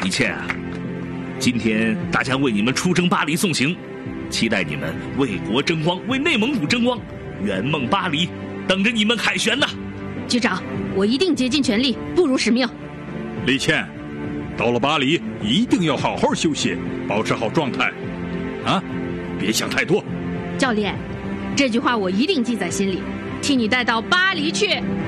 李倩啊，今天大家为你们出征巴黎送行，期待你们为国争光，为内蒙古争光，圆梦巴黎，等着你们凯旋呢。 局长，我一定竭尽全力，不辱使命。 李倩，到了巴黎一定要好好休息，保持好状态，啊，别想太多。 教练，这句话我一定记在心里，替你带到巴黎去。